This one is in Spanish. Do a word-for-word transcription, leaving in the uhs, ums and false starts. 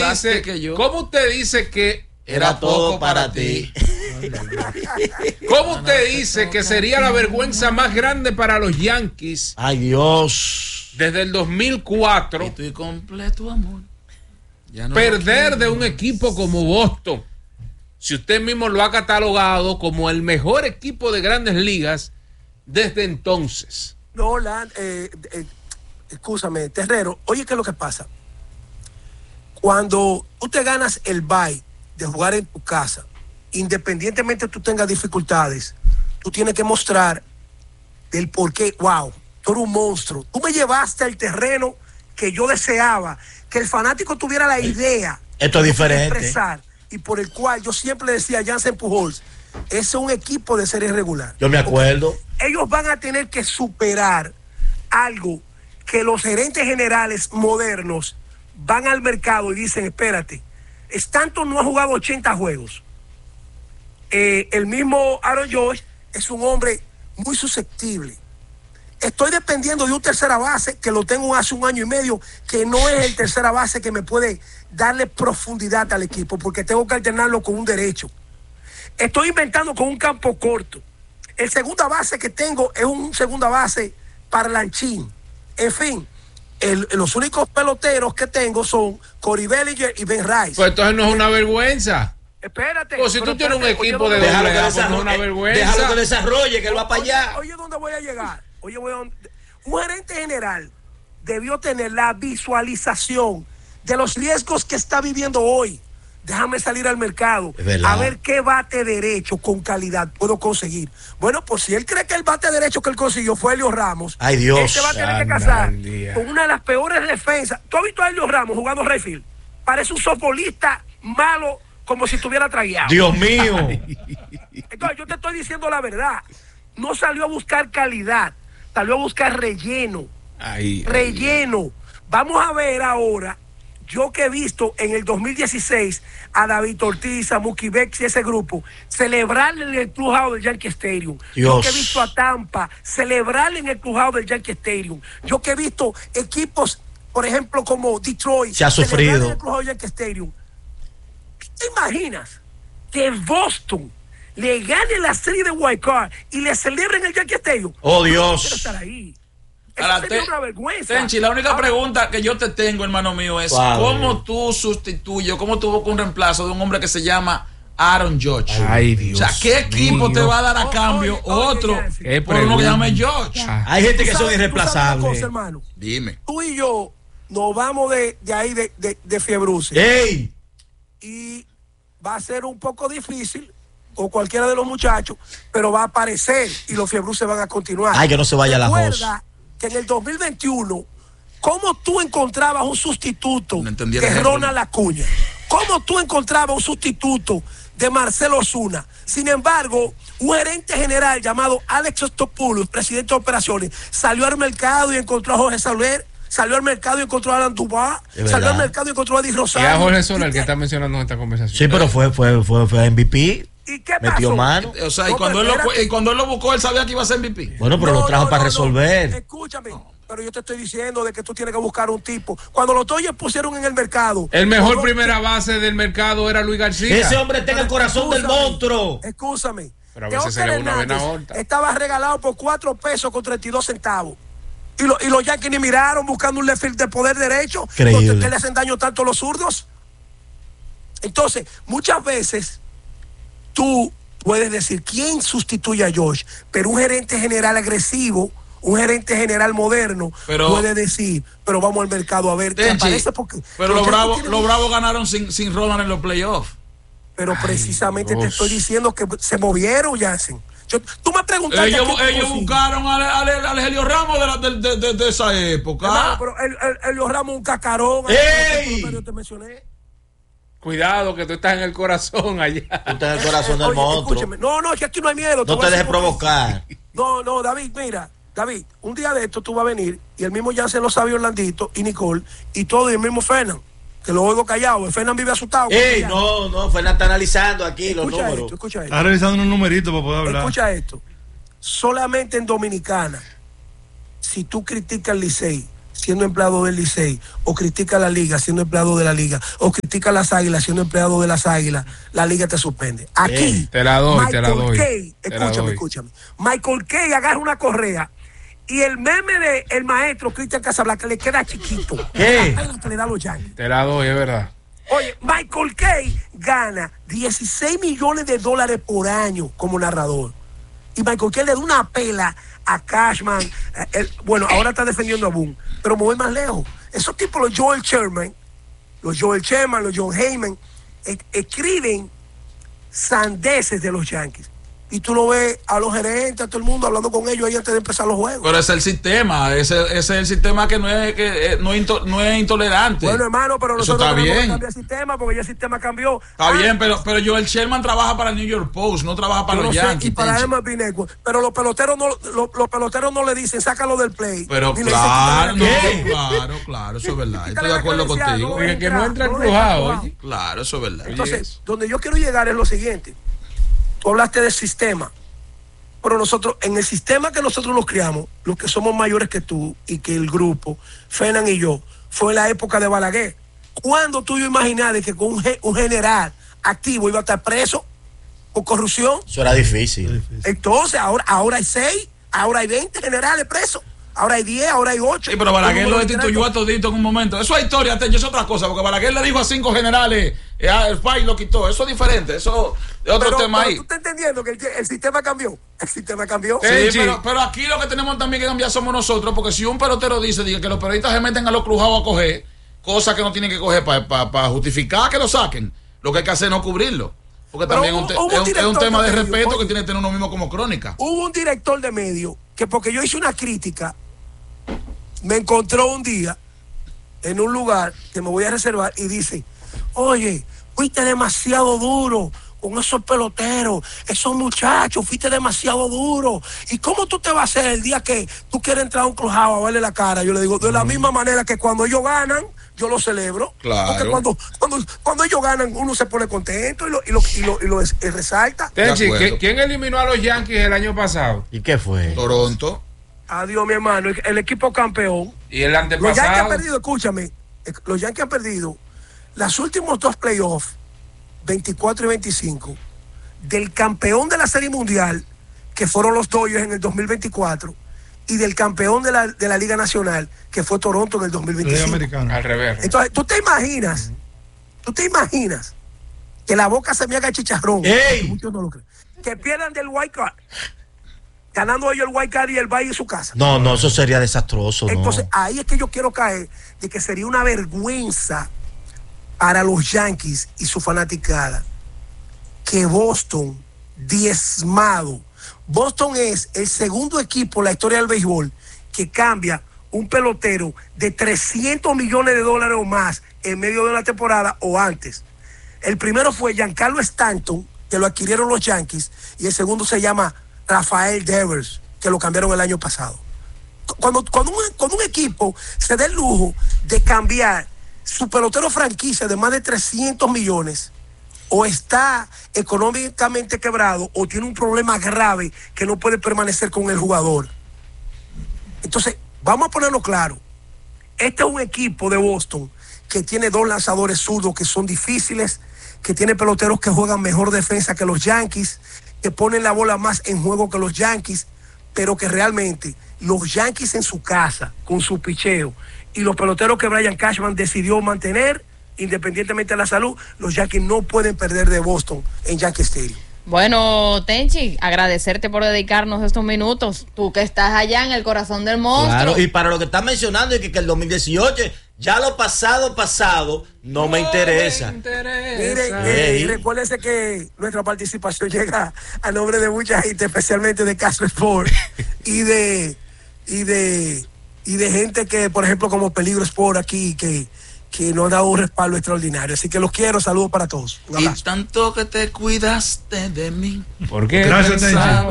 dice que yo. ¿Cómo usted dice que era, era todo para, para ti? ¿Cómo usted dice que sería la vergüenza más grande para los Yankees? Ay, Dios. Desde el dos mil cuatro. Estoy completo, amor. Ya no perder de un equipo como Boston. Si usted mismo lo ha catalogado como el mejor equipo de Grandes Ligas desde entonces. No, la, eh, eh, escúchame, Terrero. Oye, ¿qué es lo que pasa? Cuando tú te ganas el bye de jugar en tu casa, independientemente tú tengas dificultades, tú tienes que mostrar el por qué. Wow, tú eres un monstruo. Tú me llevaste al terreno que yo deseaba, que el fanático tuviera la idea. Esto es diferente. Expresar, y por el cual yo siempre le decía a Jansen Pujols, ese es un equipo de serie regular. Yo me acuerdo. Ellos van a tener que superar algo que los gerentes generales modernos van al mercado y dicen, espérate, Stanton no ha jugado ochenta juegos. Eh, el mismo Aaron Judge es un hombre muy susceptible. Estoy dependiendo de un tercera base que lo tengo hace un año y medio, que no es el tercera base que me puede darle profundidad al equipo, porque tengo que alternarlo con un derecho. Estoy inventando con un campo corto. El segunda base que tengo es un segunda base parlanchín. En fin, el, los únicos peloteros que tengo son Corey Bellinger y Ben Rice. Pues entonces no es una vergüenza. Espérate. Pues si tú tienes un equipo de déjalo doble que A, pues no es una vergüenza. Déjalo que desarrolle, que él va para allá. Oye, ¿dónde voy a llegar? Oye, voy a... un gerente general debió tener la visualización de los riesgos que está viviendo hoy. Déjame salir al mercado a ver qué bate derecho con calidad puedo conseguir. Bueno, pues si él cree que el bate derecho que él consiguió fue Helios Ramos, ay Dios, él se va a tener que casar con una de las peores defensas. ¿Tú has visto a Helios Ramos jugando Rayfield? Parece un softbolista malo, como si estuviera tragueado. Dios mío. Entonces yo te estoy diciendo la verdad. No salió a buscar calidad, salió a buscar relleno. Ay, relleno. Ay. Vamos a ver ahora. Yo que he visto en el dos mil dieciséis a David Ortiz, a Mookie Betts y ese grupo celebrar en el clubhouse del Yankee Stadium. Dios. Yo que he visto a Tampa celebrar en el clubhouse del Yankee Stadium. Yo que he visto equipos, por ejemplo, como Detroit, se ha sufrido en el clubhouse del Yankee Stadium. ¿Te imaginas que Boston le gane la serie de Wild Card y le celebren en el Yankee Stadium? Oh Dios. No quiero estar ahí. Ahora, sería te, una vergüenza. Tenchi, la única Ahora, pregunta que yo te tengo, hermano mío, es wow. ¿cómo tú sustituyes, cómo tú buscas un reemplazo de un hombre que se llama Aaron Judge? Ay, Dios. O sea, ¿qué equipo mío. te va a dar a cambio oye, oye, otro Yancy, por uno que llame Judge? Ah. Hay gente que ¿tú son sabes- tú sabes una irreemplazables. cosa, hermano? Dime. Tú y yo nos vamos de, de ahí de, de, de Fiebruce. ¡Ey! Y va a ser un poco difícil con cualquiera de los muchachos, pero va a aparecer y los Fiebruces van a continuar. Ay, que no se vaya la Recuerda que en el dos mil veintiuno, ¿cómo tú encontrabas un sustituto No entendí el de ejemplo. Ronald Acuña? ¿Cómo tú encontrabas un sustituto de Marcelo Ozuna? Sin embargo, un gerente general llamado Alex Ostopoulos, presidente de operaciones, salió al mercado y encontró a Jorge Soler, salió al mercado y encontró a Alan Dubois, salió al mercado y encontró a Eddie Y Rosario. a Jorge Soler, el que está mencionando en esta conversación. Sí, pero fue, fue, fue, fue M V P. ¿Y qué Metió pasó? mano. O sea, y No, cuando, él pero lo, espérate. y cuando él lo buscó, él sabía que iba a ser M V P. Bueno, pero No, lo trajo no, para no, no. resolver. Escúchame, pero yo te estoy diciendo de que tú tienes que buscar un tipo. Cuando los Dodgers pusieron en el mercado, El mejor los primera base del mercado era Luis García. Ese hombre tenga el corazón del Escúchame, monstruo. Escúchame. Pero a veces se Teófilo le da una vena Hernández horta. estaba regalado por cuatro pesos con treinta y dos centavos. Y, lo, y los Yankees ni miraron buscando un left field de poder derecho. Increíble. Donde le hacen daño tanto los zurdos. Entonces, muchas veces tú puedes decir quién sustituye a Josh, pero un gerente general agresivo, un gerente general moderno, Pero- puede decir, pero vamos al mercado a ver qué Tenchi, aparece porque pero los Yankees bravos tienen- los bravos ganaron sin, sin Ronald en los playoffs. Pero Ay, precisamente te Dios. estoy diciendo que se movieron, Jansen. Yo, tú me preguntaste Ellos, a quién ellos consigue. buscaron al, al, al Helio Ramos de, la, de, de, de, de esa época. Hermano, pero el, el, Elio Ramos un cacarón. ¡Ey! Yo te mencioné. Cuidado, que tú estás en el corazón allá. Tú estás en el corazón del Oye, monstruo. escúchame. No, no, es que aquí no hay miedo. No voy te a dejes decir por qué. provocar. No, no, David, mira, David, un día de esto tú vas a venir y el mismo Jansen lo sabe Orlandito y Nicole y todo y el mismo Fernan, que lo oigo callado. El Fernan vive asustado. ¡Ey! No, no, Fernan está analizando aquí los Escucha números. esto, escucha esto. Está revisando unos numeritos para poder hablar. Escucha esto. Solamente en Dominicana, si tú criticas al Licey, siendo empleado del Licey, o critica a la liga siendo empleado de la liga, o critica a las Águilas siendo empleado de las Águilas, la liga te suspende. Aquí, te la doy, Michael te la doy. Kay, te escúchame, la doy. escúchame. Michael Kay agarra una correa y el meme de el maestro Cristian Casablanca le queda chiquito. ¿Qué? La pena que le da a los Yankees. Te la doy, es verdad. Oye, Michael Kay gana dieciséis millones de dólares por año como narrador. Y Michael Kay le da una pela a Cashman. eh, el- bueno, ahora está defendiendo a Boone, pero me voy más lejos. Esos tipos, los Joel Sherman, los Joel Sherman, los John Heyman, eh, escriben sandeces de los Yankees. Y tú lo ves a los gerentes, a todo el mundo hablando con ellos ahí antes de empezar los juegos. Pero ese es el sistema, ese, ese es el sistema que no es que eh, no, es into- no es intolerante. Bueno, hermano, pero Eso nosotros está tenemos que bien. cambiar el sistema porque ya el sistema cambió. Está Ah, bien, pero, pero Joel Sherman trabaja para el New York Post, no trabaja para yo los no sé, Yankees. y para Tenchi. M L B Network, pero los peloteros no los, los peloteros no le dicen sácalo del play. Pero Ni le dicen, claro, no, quítale la- claro, claro, eso es verdad. Quítale Estoy de la acuerdo credencial, contigo. no Oye, que no entra no crujado, crujado. oye. Claro, eso es verdad. Entonces, donde yo quiero llegar es lo siguiente. Tú hablaste del sistema, pero nosotros, en el sistema que nosotros nos criamos, los que somos mayores que tú y que el grupo, Fenan y yo, fue en la época de Balaguer. ¿Cuándo tú imaginabas que con un, ge- un general activo iba a estar preso por corrupción? Eso era difícil. Entonces, ahora, ahora hay seis, ahora hay veinte generales presos, ahora hay diez, ahora hay ocho. Sí, pero Balaguer lo destituyó a todito en un momento. Eso es historia, Tenchi, es otra cosa, porque Balaguer le dijo a cinco generales, eh, ah, el país lo quitó. Eso es diferente, eso es otro pero, tema pero ahí. tú estás entendiendo que el, el sistema cambió. El sistema cambió. Sí, Tenchi. pero, pero aquí lo que tenemos también que cambiar somos nosotros, porque si un pelotero dice, dice que los periodistas se meten a los crujados a coger, cosas que no tienen que coger para justificar que lo saquen, lo que hay que hacer es no cubrirlo. Porque Pero también hubo- es un te- hubo es un, es un director tema de de medio, respeto oye. que tiene que tener uno mismo como crónica. Hubo un director de medio que porque yo hice una crítica, me encontró un día en un lugar que me voy a reservar y dice, oye, fuiste demasiado duro con esos peloteros, esos muchachos, fuiste demasiado duro. ¿Y cómo tú te vas a hacer el día que tú quieres entrar a un clubhouse a verle la cara? Yo le digo, de la misma manera que cuando ellos ganan, yo lo celebro. Claro. Porque cuando, cuando, cuando ellos ganan, uno se pone contento y lo, y lo, y lo, y lo es- y resalta. Tenchi, acuerdo. ¿qui- ¿quién eliminó a los Yankees el año pasado? ¿Y qué fue? Toronto. Adiós, mi hermano. El, el equipo campeón. Y el Los Yankees han antepasado. perdido, escúchame. eh, Los Yankees han perdido los últimos dos playoffs, veinticuatro y veinticinco, del campeón de la Serie Mundial, que fueron los Dodgers en el dos mil veinticuatro, y del campeón de la, de la Liga Nacional, que fue Toronto en el dos mil Liga veinticinco. Americana. Al revés. Entonces, tú te imaginas, tú te imaginas que la boca se me haga chicharrón. ¡Ey! Muchos no lo creen. Que pierdan del wild card, ganando ellos el wild card y el bye en su casa. No, no, eso sería desastroso, ¿no? Entonces, ahí es que yo quiero caer de que sería una vergüenza para los Yankees y su fanaticada que Boston, diezmado. Boston es el segundo equipo en la historia del béisbol que cambia un pelotero de trescientos millones de dólares o más en medio de una temporada o antes. El primero fue Giancarlo Stanton, que lo adquirieron los Yankees, y el segundo se llama Rafael Devers, que lo cambiaron el año pasado. Cuando, cuando, un, cuando un equipo se da el lujo de cambiar su pelotero franquicia de más de trescientos millones, o está económicamente quebrado, o tiene un problema grave que no puede permanecer con el jugador. Entonces, vamos a ponerlo claro. Este es un equipo de Boston que tiene dos lanzadores zurdos que son difíciles, que tiene peloteros que juegan mejor defensa que los Yankees, que ponen la bola más en juego que los Yankees, pero que realmente los Yankees en su casa, con su picheo, y los peloteros que Brian Cashman decidió mantener, independientemente de la salud, los Yankees no pueden perder de Boston en Yankee Stadium. Bueno, Tenchi, agradecerte por dedicarnos estos minutos. Tú que estás allá en el corazón del monstruo. Claro, y para lo que estás mencionando, es que, que el dos mil dieciocho, ya lo pasado, pasado, no, me interesa. Miren, interesa. eh, Ey. recuérdense que nuestra participación llega a nombre de mucha gente, especialmente de Castro Sport y de y de y de gente que, por ejemplo, como Peligro Sport aquí, que, que nos da un respaldo extraordinario. Así que los quiero, saludos para todos. Un Y abrazo. tanto que te cuidaste de mí. ¿Por qué? Gracias, pensaba